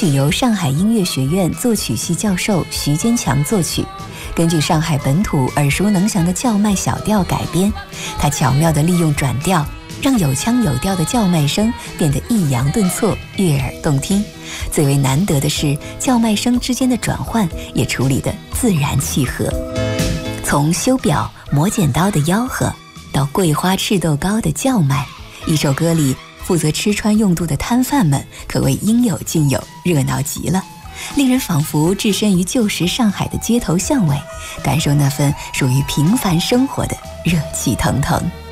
曲由上海音乐学院作曲系教授徐坚强作曲，根据上海本土耳熟能详的叫卖小调改编，他巧妙地利用转调，让有腔有调的叫卖声变得抑扬顿挫，悦耳动听。最为难得的是，叫卖声之间的转换也处理得自然契合。从修表磨剪刀的吆喝，到桂花赤豆糕的叫卖，一首歌里负责吃穿用度的摊贩们可谓应有尽有，热闹极了，令人仿佛置身于旧时上海的街头巷尾，感受那份属于平凡生活的热气腾腾。